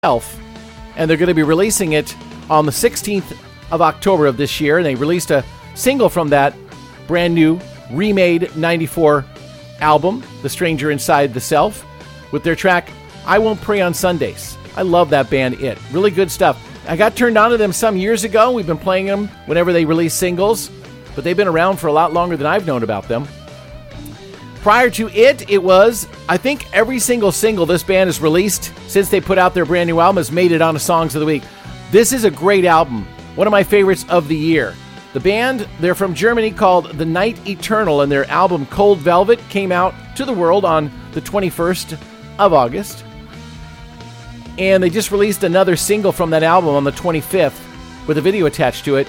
Elf, and they're going to be releasing it on the 16th of October of this year, and they released a single from that brand new remade 94 album, The Stranger Inside the Self, with their track I Won't Pray on Sundays. I love that band, It. Really good stuff. I got turned on to them some years ago. We've been playing them whenever they release singles, but they've been around for a lot longer than I've known about them. Prior to it was, I think every single this band has released since they put out their brand new album has made it on a Songs of the Week. This is a great album, one of my favorites of the year. The band, they're from Germany, called The Night Eternal, and their album Cold Velvet came out to the world on the 21st of August. And they just released another single from that album on the 25th with a video attached to it.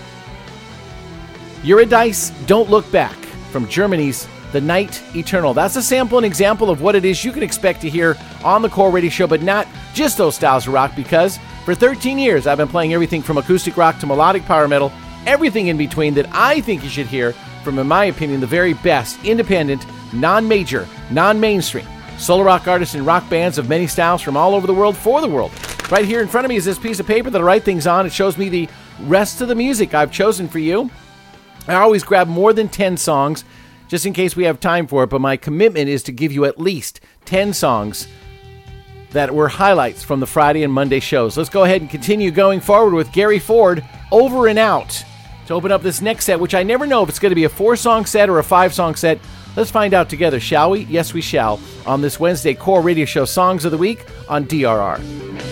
Eurydice, Don't Look Back, from Germany's The Night Eternal. That's a sample and example of what it is you can expect to hear on the Core Radio Show, but not just those styles of rock, because for 13 years I've been playing everything from acoustic rock to melodic power metal, everything in between that I think you should hear from, in my opinion, the very best independent, non-major, non-mainstream solo rock artists and rock bands of many styles from all over the world for the world. Right here in front of me is this piece of paper that I write things on. It shows me the rest of the music I've chosen for you. I always grab more than 10 songs just in case we have time for it, but my commitment is to give you at least 10 songs that were highlights from the Friday and Monday shows. Let's go ahead and continue going forward with Gary Ford, Over and Out, to open up this next set, which I never know if it's going to be a 4-song set or a 5-song set. Let's find out together, shall we? Yes, we shall, on this Wednesday Core Radio Show Songs of the Week on DRR.